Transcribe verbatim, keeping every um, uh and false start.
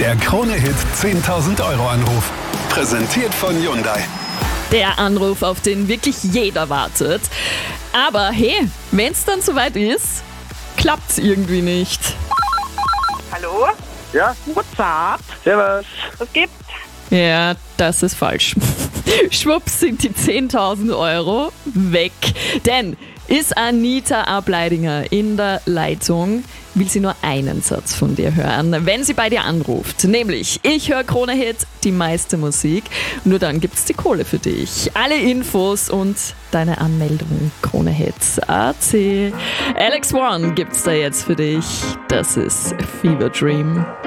Der Krone-Hit zehntausend Euro Anruf. Präsentiert von Hyundai. Der Anruf, auf den wirklich jeder wartet. Aber hey, wenn es dann soweit ist, klappt's irgendwie nicht. Hallo? Ja? What's up? Servus. Was gibt's? Ja, das ist falsch. Schwupps sind die zehntausend Euro weg. Denn ist Anita Ableidinger in der Leitung, will sie nur einen Satz von dir hören, wenn sie bei dir anruft. Nämlich, ich höre Krone-Hit, die meiste Musik. Nur dann gibt's die Kohle für dich. Alle Infos und deine Anmeldung Krone-Hit A C. Alex One gibt's da jetzt für dich. Das ist Fever Dream.